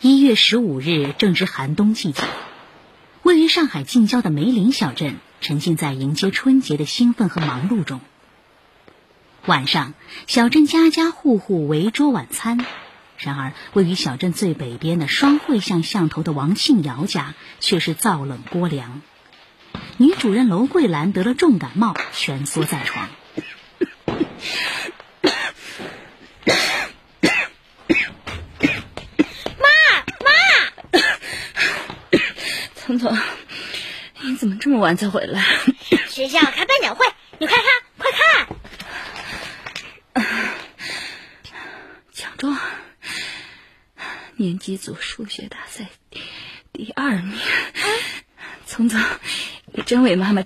1月15日正值寒冬季节，位于上海近郊的梅林小镇沉浸在迎接春节的兴奋和忙碌中。晚上，小镇家家户户围桌晚餐，然而位于小镇最北边的双汇巷巷头的王庆瑶家却是灶冷锅凉。女主人娄桂兰得了重感冒，蜷缩在床。 聪聪，你怎么这么晚才回来？ 学校开颁奖会，你快看，快看！ 奖状，年级组数学大赛第2名。聪聪，你真为妈妈